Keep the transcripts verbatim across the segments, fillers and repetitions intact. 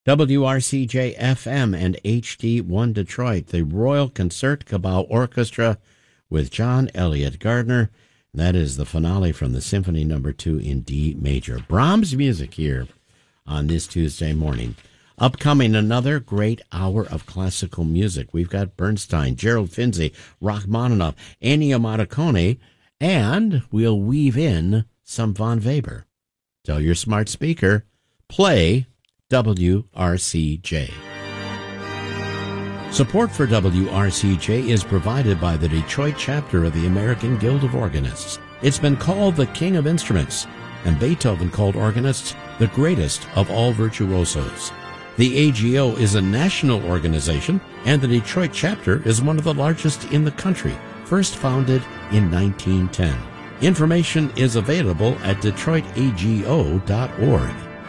W R C J F M and H D one Detroit, the Royal Concertgebouw Orchestra with John Elliott Gardner. That is the finale from the Symphony Number Two in D major. Brahms music here on this Tuesday morning. Upcoming, another great hour of classical music. We've got Bernstein, Gerald Finzi, Rachmaninoff, Ennio Morricone, and we'll weave in some Von Weber. Tell your smart speaker, play W R C J. Support for W R C J is provided by the Detroit chapter of the American Guild of Organists. It's been called the King of Instruments, and Beethoven called organists the greatest of all virtuosos. The A G O is a national organization, and the Detroit chapter is one of the largest in the country, first founded in nineteen ten. Information is available at detroit a g o dot org.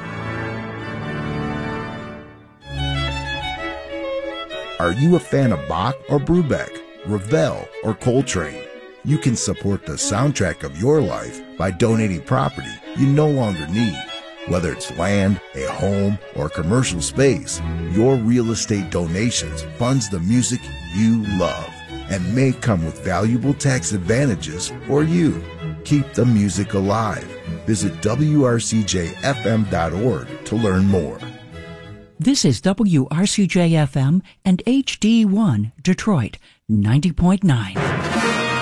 Are you a fan of Bach or Brubeck, Ravel or Coltrane? You can support the soundtrack of your life by donating property you no longer need. Whether it's land, a home, or commercial space, your real estate donations funds the music you love and may come with valuable tax advantages for you. Keep the music alive. Visit W R C J F M dot org to learn more. This is W R C J F M and H D one Detroit ninety point nine.